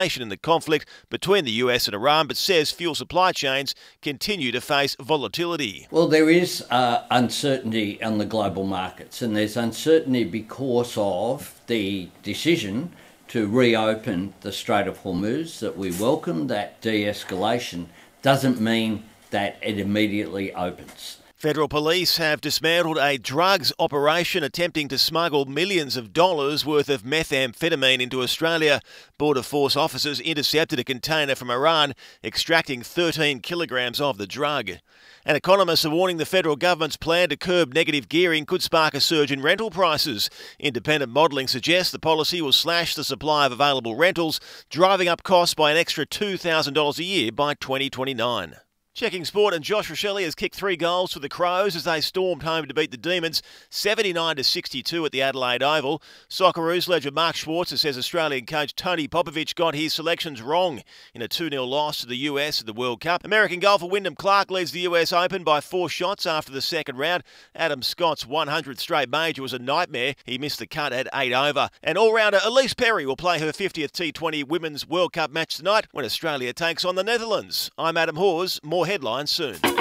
in the conflict between the US and Iran, but says fuel supply chains continue to face volatility. Well, there is uncertainty on the global markets, and there's uncertainty because of the decision to reopen the Strait of Hormuz. That we welcome that de-escalation doesn't mean that it immediately opens. Federal police have dismantled a drugs operation attempting to smuggle millions of dollars worth of methamphetamine into Australia. Border Force officers intercepted a container from Iran, extracting 13 kilograms of the drug. And economists are warning the federal government's plan to curb negative gearing could spark a surge in rental prices. Independent modelling suggests the policy will slash the supply of available rentals, driving up costs by an extra $2,000 a year by 2029. Checking sport, and Josh Rachele has kicked 3 goals for the Crows as they stormed home to beat the Demons 79-62 at the Adelaide Oval. Socceroos legend Mark Schwarzer says Australian coach Tony Popovic got his selections wrong in a 2-0 loss to the US at the World Cup. American golfer Wyndham Clark leads the US Open by 4 shots after the second round. Adam Scott's 100th straight major was a nightmare. He missed the cut at 8 over. And all-rounder Elise Perry will play her 50th T20 Women's World Cup match tonight when Australia takes on the Netherlands. I'm Adam Hawes. More headlines soon.